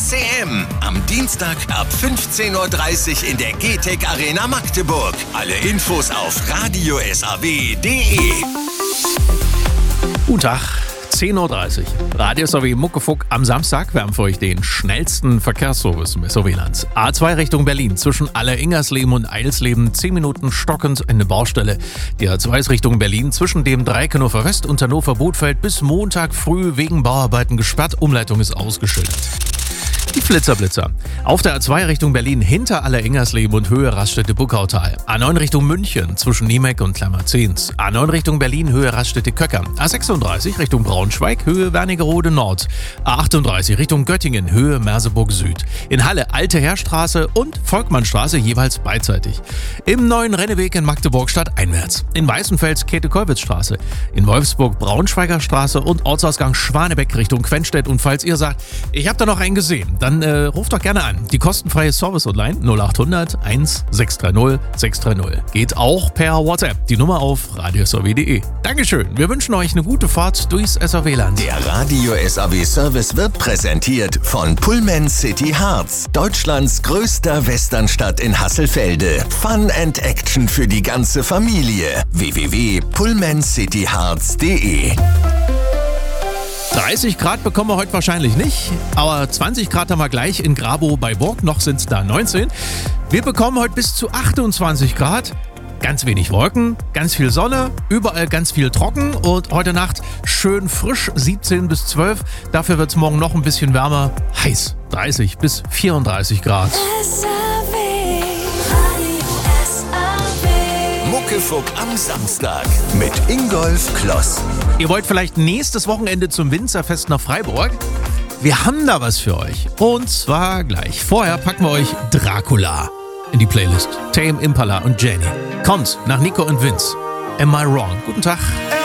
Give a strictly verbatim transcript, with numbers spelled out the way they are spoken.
C M. Am Dienstag ab fünfzehn Uhr dreißig in der G-Tech Arena Magdeburg. Alle Infos auf radio s a w punkt d e. Guten Tag, zehn Uhr dreißig. Radio S A W Muckefuck am Samstag. Wir haben für euch den schnellsten Verkehrsservice im S A W-Land. A zwei Richtung Berlin zwischen Aller-Ingersleben und Eilsleben zehn Minuten stockend eine Baustelle. Die A zwei ist Richtung Berlin zwischen dem Dreieck Hannover West und Hannover-Bothfeld bis Montag früh wegen Bauarbeiten gesperrt. Umleitung ist ausgeschildert. Die Flitzerblitzer. Auf der A zwei Richtung Berlin hinter Aller-Ingersleben und Höhe Raststätte-Buckautal. A neun Richtung München zwischen Niemek und Klammerzehns. A neun Richtung Berlin Höhe Raststätte-Köcker. A sechsunddreißig Richtung Braunschweig Höhe Wernigerode Nord. A achtunddreißig Richtung Göttingen Höhe Merseburg Süd. In Halle Alte Heerstraße und Volkmannstraße jeweils beidseitig. Im neuen Renneweg in Magdeburg stadteinwärts. In Weißenfels Käthe-Kollwitz-Straße. In Wolfsburg Braunschweiger Straße und Ortsausgang Schwanebeck Richtung Quenstedt. Und falls ihr sagt, ich habe da noch einen gesehen, dann äh, ruft doch gerne an. Die kostenfreie Service-Hotline null acht hundert eins sechs drei null sechs drei null. Geht auch per WhatsApp. Die Nummer auf radio s a w punkt d e. Dankeschön. Wir wünschen euch eine gute Fahrt durchs S A W-Land. Der Radio S A W Service wird präsentiert von Pullman City Harz, Deutschlands größter Westernstadt in Hasselfelde. Fun and Action für die ganze Familie. w w w punkt pullman city harz punkt d e. dreißig Grad bekommen wir heute wahrscheinlich nicht, aber zwanzig Grad haben wir gleich in Grabow bei Burg, noch sind es da neunzehn. Wir bekommen heute bis zu achtundzwanzig Grad, ganz wenig Wolken, ganz viel Sonne, überall ganz viel trocken und heute Nacht schön frisch, siebzehn bis zwölf. Dafür wird es morgen noch ein bisschen wärmer, heiß, dreißig bis vierunddreißig Grad. Muckefuck am Samstag mit Ingolf Kloss. Ihr wollt vielleicht nächstes Wochenende zum Winzerfest nach Freiburg? Wir haben da was für euch. Und zwar gleich. Vorher packen wir euch Dracula in die Playlist. Tame Impala und Jenny. Kommt nach Nico und Vince. Am I Wrong? Guten Tag.